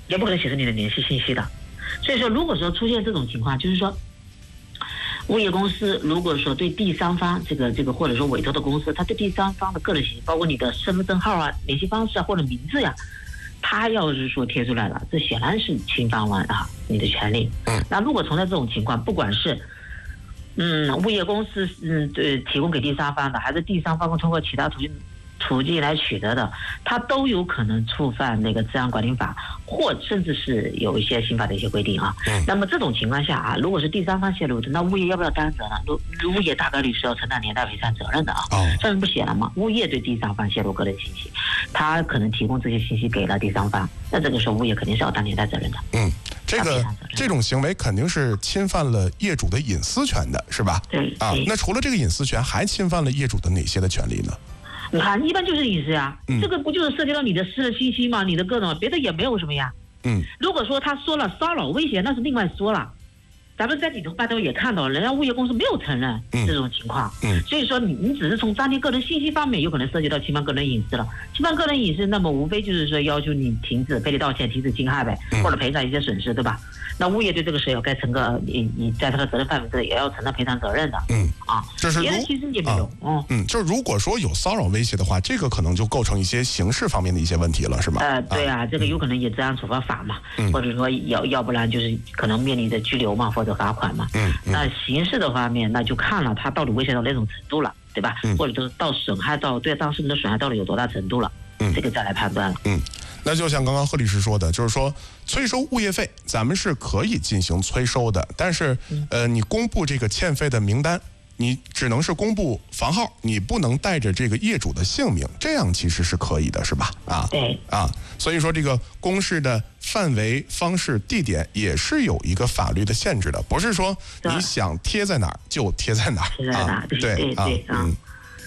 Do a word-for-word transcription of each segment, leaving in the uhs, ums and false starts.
也不可能写出你的联系信息的。所以说，如果说出现这种情况，就是说，物业公司如果说对第三方这个这个或者说委托的公司，他对第三方的个人信息，包括你的身份证号啊、联系方式啊或者名字呀、啊。他要是说贴出来了，这显然是侵犯完啊你的权利。嗯，那如果存在这种情况，不管是嗯物业公司嗯对提供给第三方的，还是第三方通过其他途径途径来取得的，它都有可能触犯那个治安管理法，或甚至是有一些刑法的一些规定啊。嗯，那么这种情况下啊，如果是第三方泄露的，那物业要不要担责呢？物业大概率是要承担连带赔偿责任的啊。哦，上面不写了吗？物业对第三方泄露个人信息，他可能提供这些信息给了第三方，那这个时候物业肯定是要担连带责任的。 嗯，这个这种行为肯定是侵犯了业主的隐私权的，是吧？ 对啊，那除了这个隐私权，还侵犯了业主的哪些的权利呢？ 你看，一般就是隐私呀，嗯、这个不就是涉及到你的私人信息吗？你的各种，别的也没有什么呀。嗯，如果说他说了骚扰威胁，那是另外说了。咱们在里头办公也看到了，人家物业公司没有承认这种情况。嗯，嗯所以说你你只是从当天个人信息方面有可能涉及到侵犯个人隐私了。侵犯个人隐私，那么无非就是说要求你停止赔礼道歉、停止侵害呗，嗯、或者赔偿一些损失，对吧？那物业对这个是有该承个你你在他的责任范围内也要承担赔偿责任的。嗯啊， 就是别的其实也没有。啊、嗯嗯，就是如果说有骚扰威胁的话，这个可能就构成一些刑事方面的一些问题了，是吧？ 呃，对啊，啊这个有可能也治安处罚法嘛，嗯、或者说要要不然就是可能面临着拘留嘛，或者罚款嘛。嗯。那刑事的方面，那就看了他到底威胁到哪种程度了，对吧？嗯、或者说到损害到对当事人的损害到底有多大程度了，嗯，这个再来判断了。 嗯，那就像刚刚贺律师说的，就是说催收物业费，咱们是可以进行催收的，但是呃，你公布这个欠费的名单。你只能是公布房号，你不能带着这个业主的姓名，这样其实是可以的，是吧？啊， 对啊，所以说这个公示的范围、方式、地点也是有一个法律的限制的，不是说你想贴在哪儿就贴在哪儿啊。对对对啊。嗯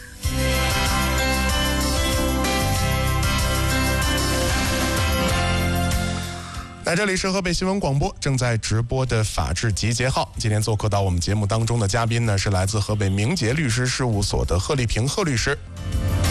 那这里是河北新闻广播正在直播的法治集结号，今天做客到我们节目当中的嘉宾呢，是来自河北明杰律师事务所的贺丽萍贺律师。